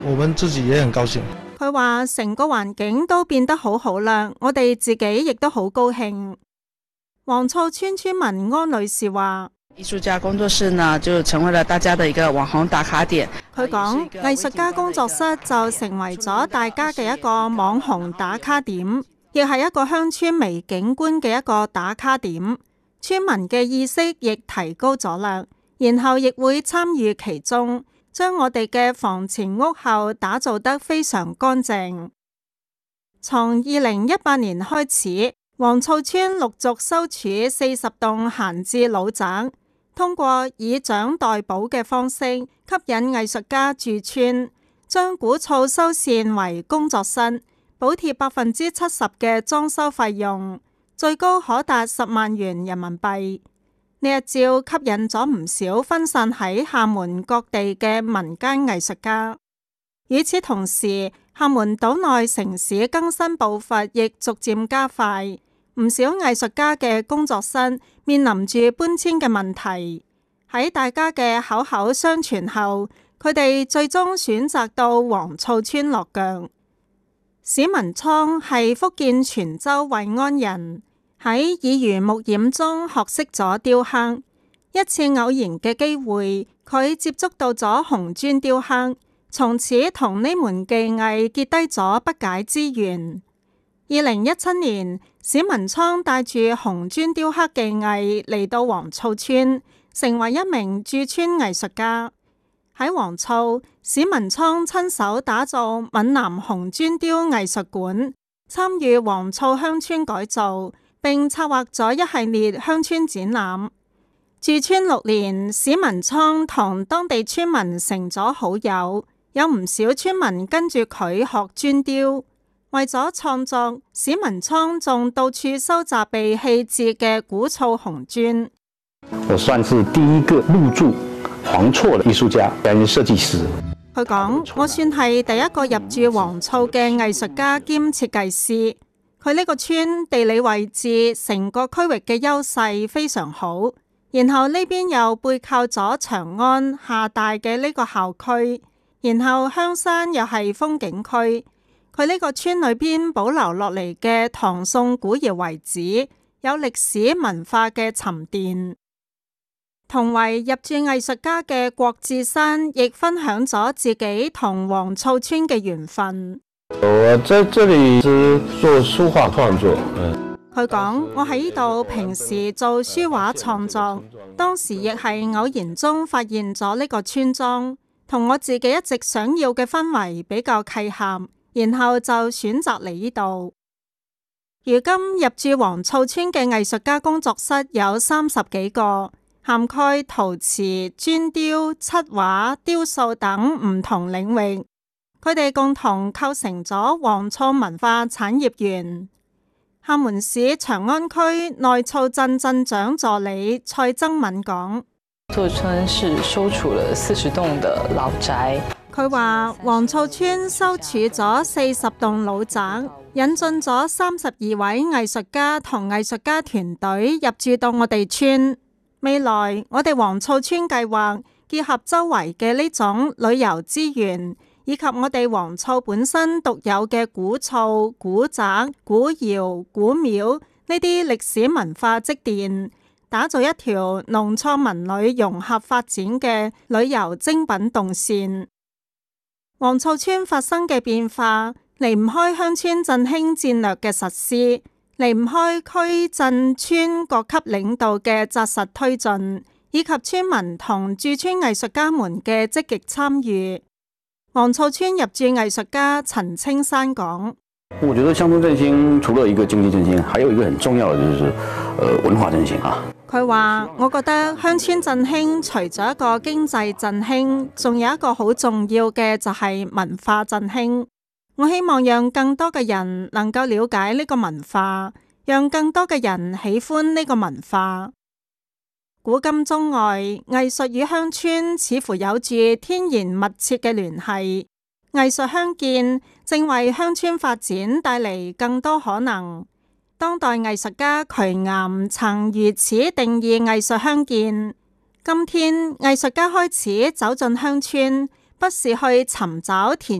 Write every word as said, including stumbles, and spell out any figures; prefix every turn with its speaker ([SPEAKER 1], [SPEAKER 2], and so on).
[SPEAKER 1] 我們自己也很高興。
[SPEAKER 2] 佢話成個環境都變得好好啦，我哋自己亦都好高興。黃厝村村民柯女士話：
[SPEAKER 3] 藝術家工作室呢，就成為了大家的一個網紅打卡點。
[SPEAKER 2] 佢講藝術家工作室就成為咗大家嘅一個網紅打卡點，亦係一個鄉村微景觀嘅一個打卡點。村民嘅意識亦提高咗啦，然後亦會參與其中，將我哋嘅房前屋後打造得非常乾淨。從二零一八年開始，黃厝村陸續收儲四十棟閒置老宅，通過以長代補嘅方式吸引藝術家駐村，將古厝修繕為工作室，補貼百分之七十嘅裝修費用，最高可達十萬元人民幣。呢一招吸引咗唔少分散喺廈門各地嘅民間藝術家。與此同時，廈門島內城市更新步伐亦逐漸加快，唔少藝術家嘅工作室面臨住搬遷嘅問題。喺大家嘅口口相傳後，佢哋最終選擇到黃厝村落腳。史文倉係福建泉州惠安人，喺耳濡目染中學識咗雕刻。一次偶然嘅機會，佢接觸到咗紅磚雕刻，從此同呢門技藝結低咗不解之緣。二零一七年，史文倉帶住紅磚雕刻技藝嚟到黃厝村，成為一名駐村藝術家。喺黃厝，史文倉親手打造閩南紅磚雕藝術館，參與黃厝鄉村改造，並策劃咗一系列鄉村展覽。駐村六年，史文倉同當地村民成咗好友，有唔少村民跟住佢學磚雕。為咗創作，史文倉仲到處收集被棄置嘅古厝紅磚。
[SPEAKER 4] 我算是第一個入駐黃厝嘅藝術家兼設計師。
[SPEAKER 2] 佢講：我算係第一個入駐黃厝嘅藝術家兼設計師。佢呢個村地理位置，成個區域嘅優勢非常好，然後呢邊又背靠咗長安廈大嘅呢個校區，然後香山又係風景區。佢呢個村裏邊保留落嚟嘅唐宋古窯遺址，有歷史文化嘅沉澱。同為入駐藝術家嘅郭志山亦分享咗自己同黃厝村嘅緣分。
[SPEAKER 4] 我在這裡是做書畫創作。
[SPEAKER 2] 佢講：我喺呢度平時做書畫創作，當時亦係偶然中發現咗呢個村莊，同我自己一直想要嘅氛圍比較契合。然後就選擇嚟呢度。如今入駐黃厝村嘅藝術家工作室有三十幾個，涵蓋陶瓷、磚雕、漆畫、雕塑等唔同領域。佢哋共同構成咗黃厝文化產業園。廈門市長安區內厝鎮鎮長助理蔡增敏講：
[SPEAKER 5] 厝村是收儲了四十棟的老宅。
[SPEAKER 2] 佢話黃厝村收儲咗四十棟老宅，引進咗三十二位藝術家同藝術家團隊入駐到我哋村。未來我哋黃厝村計劃結合周圍嘅呢種旅遊資源，以及我哋黃厝本身獨有嘅古厝、古宅、古窯、古廟呢啲歷史文化積澱，打造一條農創文旅融合發展嘅旅遊精品動線。黃厝村發生嘅變化，離唔開鄉村振興戰略嘅實施，離唔開區鎮村各級領導嘅紮實推進，以及村民同駐村藝術家們嘅積極參與。黃厝村入駐藝術家陳青山講：
[SPEAKER 4] 我覺得鄉村振興除了一個經濟振興，還有一個很重要的就是，呃，文化振興啊。
[SPEAKER 2] 佢話：我覺得鄉村振興除咗一個經濟振興，仲有一個好重要嘅就係文化振興。我希望讓更多嘅人能夠了解呢個文化，讓更多嘅人喜歡呢個文化。古今中外，藝術與鄉村似乎有住天然密切嘅聯繫。藝術鄉建正為鄉村發展帶嚟更多可能。當代藝術家瞿岩曾如此定義藝術鄉建。今天藝術家開始走進鄉村， 不是去尋找填